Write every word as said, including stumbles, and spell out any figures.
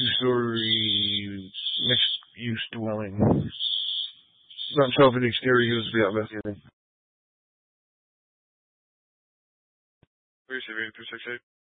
two-story mixed-use dwelling. Not sure if the exterior units will be out investigating. Three seven eight three six eight.